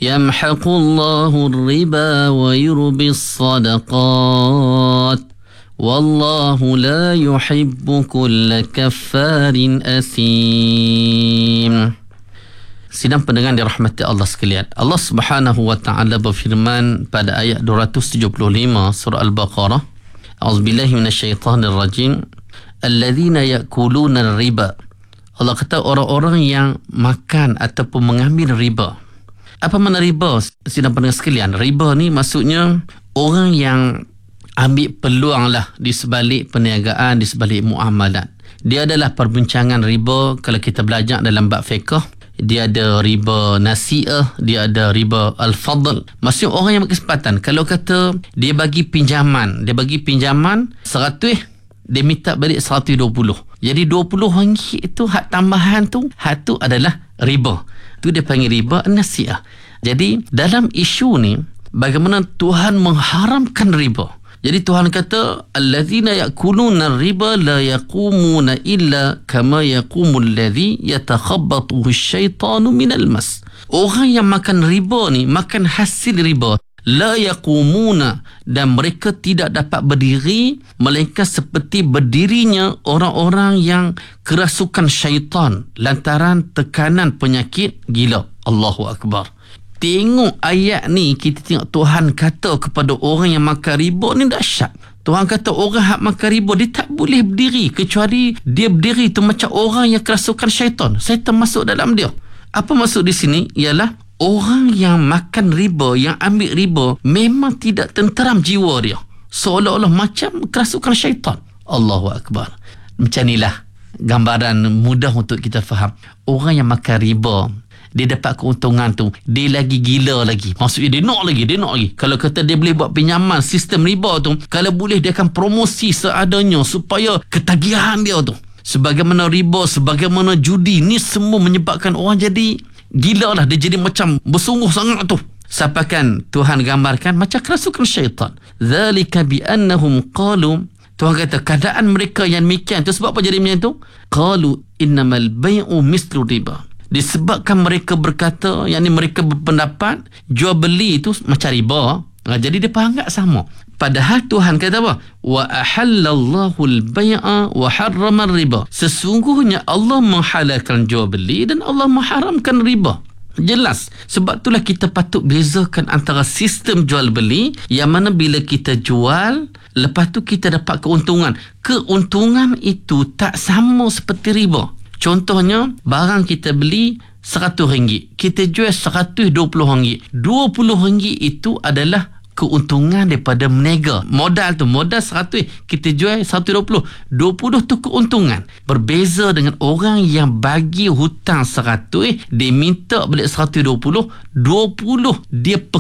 Yamhaqullahu ar-riba wa yurbis sadaqat. Wallahu la yuhibbu kulla kaffarin asim. Sidang pendengar dirahmati Allah sekalian, Allah Subhanahu wa taala berfirman pada ayat 275 surah Al-Baqarah, A'udzubillahi minasyaitanir rajim, alladzina ya'kuluna ar-riba. Allah kata orang-orang yang makan ataupun mengambil riba. Apa makna riba? Sidang pendengar sekalian, riba ni maksudnya orang yang ambil peluang lah di sebalik perniagaan, di sebalik muamalat. Dia adalah perbincangan riba. Kalau kita belajar dalam bab fiqh, dia ada riba nasi'ah, dia ada riba al-fadl. Maksudnya orang yang berkesempatan, kalau kata dia bagi pinjaman 100, dia minta balik 120. Jadi RM20 itu hak tambahan tu, hak tu adalah riba. Itu dia panggil riba nasi'ah. Jadi dalam isu ni, bagaimana Tuhan mengharamkan riba. Jadi Tuhan kata, allazina ya'kuluna riba la yaqumuna illa kama yaqumul ladzi yatakhabbathu asyaitanu minal mas. Orang yang makan riba ni, makan hasil riba, la yaqumuna, dan mereka tidak dapat berdiri melainkan seperti berdirinya orang-orang yang kerasukan syaitan lantaran tekanan penyakit gila. Allahu Akbar. Tengok ayat ni, kita tengok Tuhan kata kepada orang yang makan riba ni dahsyat. Tuhan kata orang yang makan riba, dia tak boleh berdiri kecuali dia berdiri tu macam orang yang kerasukan syaitan. Syaitan masuk dalam dia. Apa maksud di sini? Ialah orang yang makan riba, yang ambil riba, memang tidak tenteram jiwa dia. Seolah-olah macam kerasukan syaitan. Allahu Akbar. Macam inilah gambaran mudah untuk kita faham. Orang yang makan riba, dia dapat keuntungan tu, dia lagi gila lagi. Maksudnya dia nak lagi. Kalau kata dia boleh buat pinjaman sistem riba tu, kalau boleh dia akan promosi seadanya supaya ketagihan dia tu. Sebagaimana riba, sebagaimana judi, ni semua menyebabkan orang jadi gila lah. Dia jadi macam bersungguh sangat tu. Sampaikan Tuhan gambarkan macam kerasukan syaitan. Zalika bi annahum qalu, Tuhan kata keadaan mereka yang demikian tu sebab apa jadi macam tu? Qalu innamal bai'u mislu riba. Disebabkan mereka berkata, yakni mereka berpendapat jual beli itu macam riba. Jadi dia anggap sama. Padahal Tuhan kata apa? Wa ahallallahu al-bai'a wa harrama riba. Sesungguhnya Allah menghalalkan jual beli dan Allah mengharamkan riba. Jelas. Sebab itulah kita patut bezakan antara sistem jual beli yang mana bila kita jual, lepas tu kita dapat keuntungan. Keuntungan itu tak sama seperti riba. Contohnya, barang kita beli RM100, kita jual RM120. RM20 itu adalah keuntungan daripada meniaga. Modal 100, kita jual RM120. RM20 tu keuntungan. Berbeza dengan orang yang bagi hutang RM100, dia minta balik RM120, RM20 dia